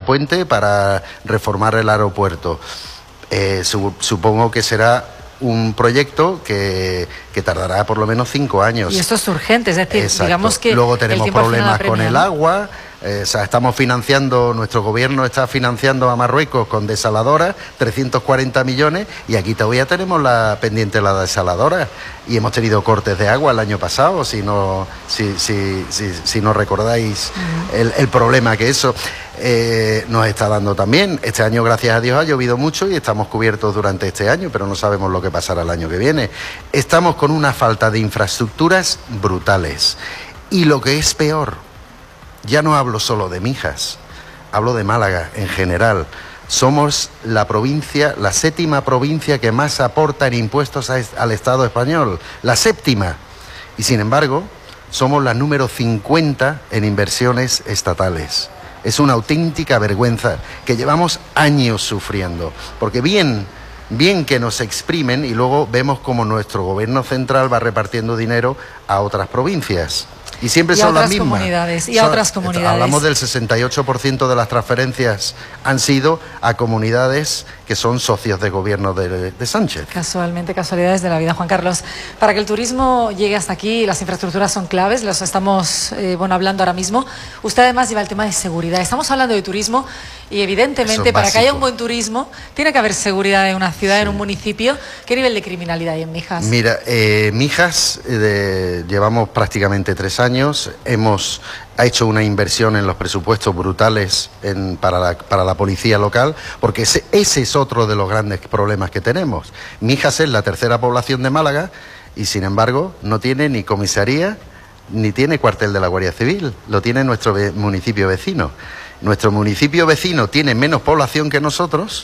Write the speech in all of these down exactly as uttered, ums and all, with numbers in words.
puente, para reformar el aeropuerto. Eh, su, supongo que será un proyecto que, que tardará por lo menos cinco años. Y esto es urgente, es decir, Exacto. digamos que luego tenemos problemas con el ¿no? agua. Eh, o sea, estamos financiando, nuestro gobierno está financiando a Marruecos con desaladoras, trescientos cuarenta millones, y aquí todavía tenemos la pendiente la desaladora, y hemos tenido cortes de agua el año pasado, si no, si, si, si, si no recordáis uh-huh. el, el problema que eso eh, nos está dando también. Este año, gracias a Dios, ha llovido mucho y estamos cubiertos durante este año, pero no sabemos lo que pasará el año que viene. Estamos con una falta de infraestructuras brutales, y lo que es peor, ya no hablo solo de Mijas, hablo de Málaga en general. Somos la provincia, la séptima provincia que más aporta en impuestos a, al Estado español, la séptima. Y sin embargo, somos la número cincuenta en inversiones estatales. Es una auténtica vergüenza que llevamos años sufriendo, porque bien, bien que nos exprimen y luego vemos como nuestro gobierno central va repartiendo dinero a otras provincias. Y siempre y son las mismas. Comunidades, y a otras comunidades. Hablamos del sesenta y ocho por ciento de las transferencias han sido a comunidades que son socios de gobierno de, de Sánchez. Casualmente, casualidades de la vida, Juan Carlos. Para que el turismo llegue hasta aquí, las infraestructuras son claves, los estamos eh, bueno, hablando ahora mismo. Usted además lleva el tema de seguridad. Estamos hablando de turismo y evidentemente para que haya un buen turismo tiene que haber seguridad en una ciudad, sí. en un municipio. ¿Qué nivel de criminalidad hay en Mijas? Mira, eh, Mijas eh, llevamos prácticamente tres años, hemos ha hecho una inversión en los presupuestos brutales en, para, la, para la policía local, porque ese, ese es otro de los grandes problemas que tenemos. Mijas es la tercera población de Málaga y sin embargo no tiene ni comisaría ni tiene cuartel de la Guardia Civil, lo tiene nuestro ve, municipio vecino. Nuestro municipio vecino tiene menos población que nosotros,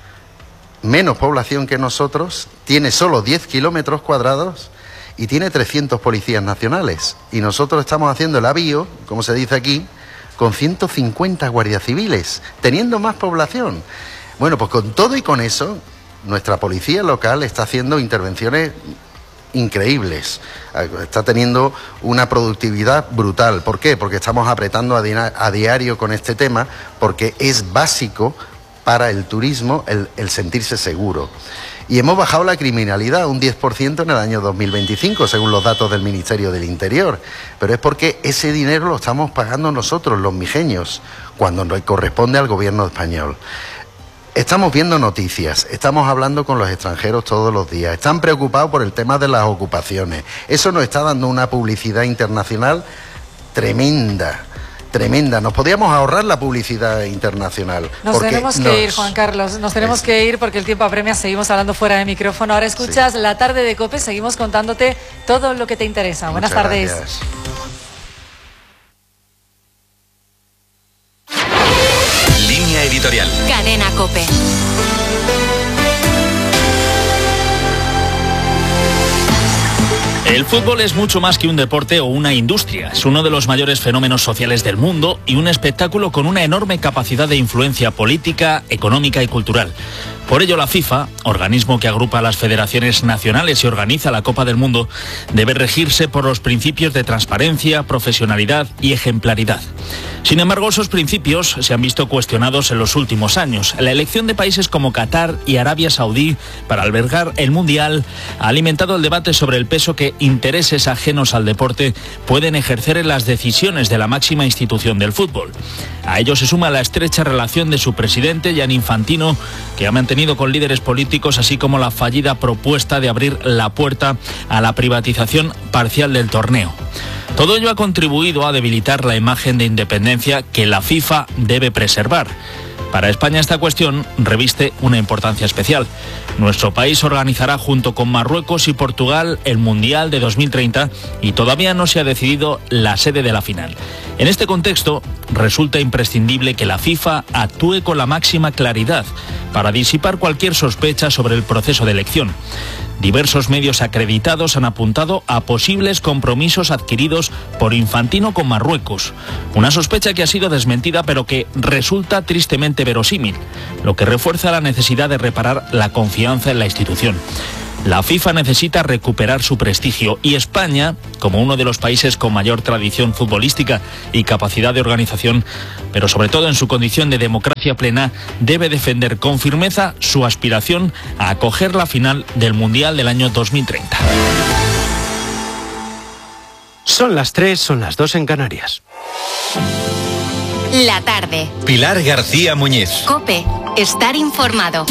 menos población que nosotros, tiene solo diez kilómetros cuadrados y tiene trescientos policías nacionales. Y nosotros estamos haciendo el avío, como se dice aquí, con ciento cincuenta guardias civiles, teniendo más población. Bueno, pues con todo y con eso, nuestra policía local está haciendo intervenciones increíbles. Está teniendo una productividad brutal. ¿Por qué? Porque estamos apretando a, di- a diario con este tema, porque es básico para el turismo el, el sentirse seguro. Y hemos bajado la criminalidad un diez por ciento en el año dos mil veinticinco, según los datos del Ministerio del Interior. Pero es porque ese dinero lo estamos pagando nosotros, los mijeños, cuando nos corresponde al gobierno español. Estamos viendo noticias, estamos hablando con los extranjeros todos los días, están preocupados por el tema de las ocupaciones. Eso nos está dando una publicidad internacional tremenda. Tremenda, nos podíamos ahorrar la publicidad internacional. Nos tenemos que nos... ir, Juan Carlos, nos tenemos es... que ir porque el tiempo apremia, seguimos hablando fuera de micrófono. Ahora escuchas sí. La tarde de COPE, seguimos contándote todo lo que te interesa. Muchas Buenas tardes. Gracias. Línea editorial. Cadena COPE. El fútbol es mucho más que un deporte o una industria. Es uno de los mayores fenómenos sociales del mundo y un espectáculo con una enorme capacidad de influencia política, económica y cultural. Por ello, la FIFA, organismo que agrupa a las federaciones nacionales y organiza la Copa del Mundo, debe regirse por los principios de transparencia, profesionalidad y ejemplaridad. Sin embargo, esos principios se han visto cuestionados en los últimos años. La elección de países como Qatar y Arabia Saudí para albergar el Mundial ha alimentado el debate sobre el peso que intereses ajenos al deporte pueden ejercer en las decisiones de la máxima institución del fútbol. A ello se suma la estrecha relación de su presidente, Gianni Infantino, que ha mantenido con líderes políticos, así como la fallida propuesta de abrir la puerta a la privatización parcial del torneo. Todo ello ha contribuido a debilitar la imagen de independencia que la FIFA debe preservar. Para España esta cuestión reviste una importancia especial. Nuestro país organizará junto con Marruecos y Portugal el Mundial de dos mil treinta y todavía no se ha decidido la sede de la final. En este contexto, resulta imprescindible que la FIFA actúe con la máxima claridad para disipar cualquier sospecha sobre el proceso de elección. Diversos medios acreditados han apuntado a posibles compromisos adquiridos por Infantino con Marruecos. Una sospecha que ha sido desmentida pero que resulta tristemente verosímil, lo que refuerza la necesidad de reparar la confianza en la institución. La FIFA necesita recuperar su prestigio y España, como uno de los países con mayor tradición futbolística y capacidad de organización, pero sobre todo en su condición de democracia plena, debe defender con firmeza su aspiración a acoger la final del Mundial del año dos mil treinta. Son las tres, son las dos en Canarias. La tarde. Pilar García Muñiz. COPE. Estar informado.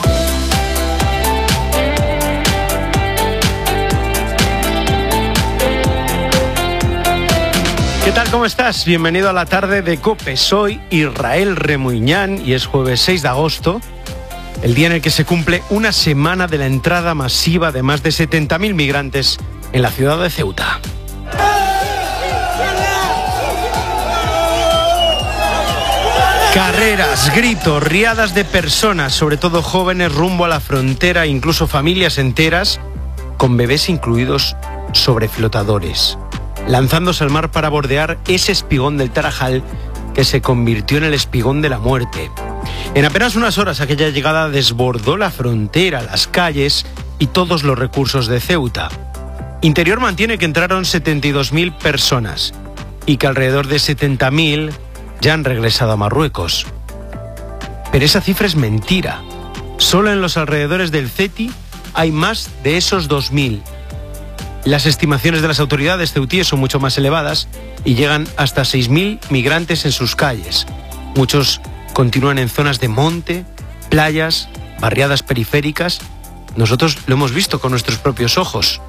¿Qué tal? ¿Cómo estás? Bienvenido a la tarde de COPE. Soy Israel Remuñán y es jueves seis de agosto, el día en el que se cumple una semana de la entrada masiva de más de setenta mil migrantes en la ciudad de Ceuta. Carreras, gritos, riadas de personas, sobre todo jóvenes, rumbo a la frontera, incluso familias enteras, con bebés incluidos sobre flotadores, lanzándose al mar para bordear ese espigón del Tarajal que se convirtió en el espigón de la muerte. En apenas unas horas aquella llegada desbordó la frontera, las calles y todos los recursos de Ceuta. Interior mantiene que entraron setenta y dos mil personas y que alrededor de setenta mil ya han regresado a Marruecos. Pero esa cifra es mentira. Solo en los alrededores del Ceti hay más de esos dos mil. Las estimaciones de las autoridades ceutíes son mucho más elevadas y llegan hasta seis mil migrantes en sus calles. Muchos continúan en zonas de monte, playas, barriadas periféricas. Nosotros lo hemos visto con nuestros propios ojos.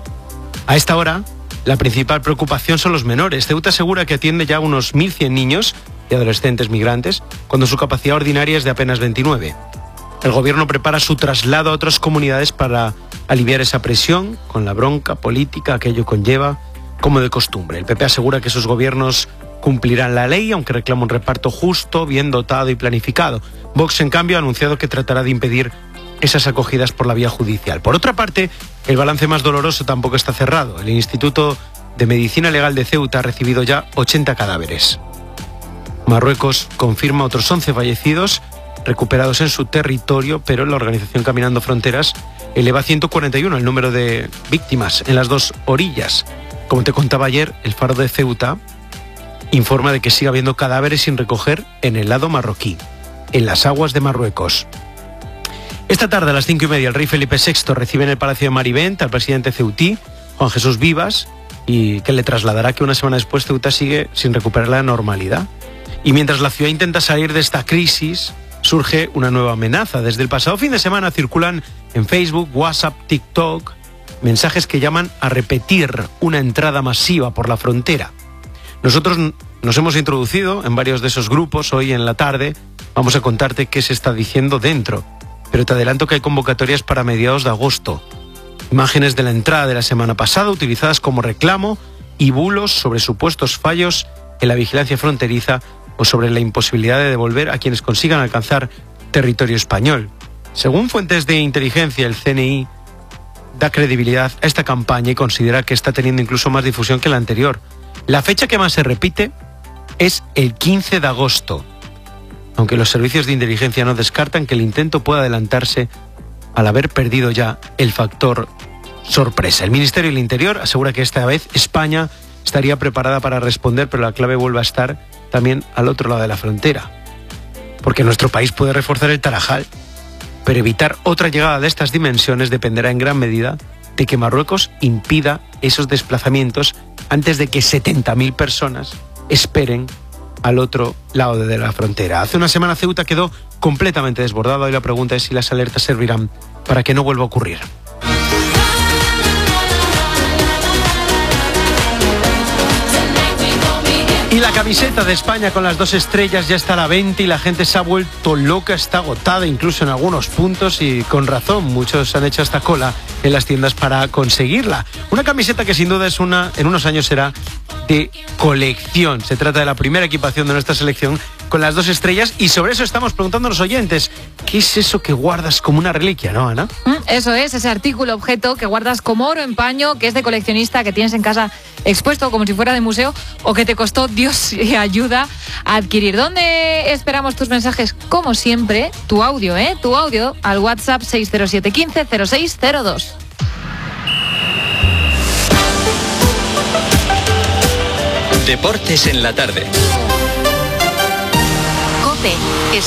A esta hora, la principal preocupación son los menores. Ceuta asegura que atiende ya a unos mil cien niños y adolescentes migrantes, cuando su capacidad ordinaria es de apenas veintinueve. El gobierno prepara su traslado a otras comunidades para aliviar esa presión, con la bronca política que ello conlleva, como de costumbre. El P P asegura que sus gobiernos cumplirán la ley, aunque reclama un reparto justo, bien dotado y planificado. Vox, en cambio, ha anunciado que tratará de impedir esas acogidas por la vía judicial. Por otra parte, el balance más doloroso tampoco está cerrado. El Instituto de Medicina Legal de Ceuta ha recibido ya ochenta cadáveres. Marruecos confirma otros once fallecidos recuperados en su territorio, pero la organización Caminando Fronteras eleva a ciento cuarenta y uno el número de víctimas en las dos orillas. Como te contaba ayer, el Faro de Ceuta informa de que sigue habiendo cadáveres sin recoger en el lado marroquí, en las aguas de Marruecos. Esta tarde a las cinco y media el rey Felipe sexto recibe en el Palacio de Marivent al presidente ceutí, Juan Jesús Vivas, y que le trasladará que una semana después Ceuta sigue sin recuperar la normalidad. Y mientras la ciudad intenta salir de esta crisis, surge una nueva amenaza. Desde el pasado fin de semana circulan en Facebook, WhatsApp, TikTok, mensajes que llaman a repetir una entrada masiva por la frontera. Nosotros nos hemos introducido en varios de esos grupos. Hoy en la tarde vamos a contarte qué se está diciendo dentro. Pero te adelanto que hay convocatorias para mediados de agosto. Imágenes de la entrada de la semana pasada utilizadas como reclamo y bulos sobre supuestos fallos en la vigilancia fronteriza o sobre la imposibilidad de devolver a quienes consigan alcanzar territorio español. Según fuentes de inteligencia, el C N I da credibilidad a esta campaña y considera que está teniendo incluso más difusión que la anterior. La fecha que más se repite es el quince de agosto. Aunque los servicios de inteligencia no descartan que el intento pueda adelantarse al haber perdido ya el factor sorpresa. El Ministerio del Interior asegura que esta vez España estaría preparada para responder, pero la clave vuelve a estar también al otro lado de la frontera. Porque nuestro país puede reforzar el Tarajal, pero evitar otra llegada de estas dimensiones dependerá en gran medida de que Marruecos impida esos desplazamientos antes de que setenta mil personas esperen al otro lado de la frontera. Hace una semana Ceuta quedó completamente desbordada y la pregunta es si las alertas servirán para que no vuelva a ocurrir. Y la camiseta de España con las dos estrellas ya está a la venta y la gente se ha vuelto loca, está agotada incluso en algunos puntos y con razón. Muchos han hecho hasta cola en las tiendas para conseguirla. Una camiseta que sin duda es una, en unos años será de colección. Se trata de la primera equipación de nuestra selección con las dos estrellas, y sobre eso estamos preguntando a los oyentes. ¿Qué es eso que guardas como una reliquia, no, Ana? Eso es, ese artículo, objeto que guardas como oro en paño, que es de coleccionista, que tienes en casa expuesto como si fuera de museo, o que te costó Dios y ayuda a adquirir. ¿Dónde esperamos tus mensajes? Como siempre, tu audio, ¿eh? Tu audio al WhatsApp seis cero siete uno cinco cero seis cero dos. Deportes en la tarde. COPE.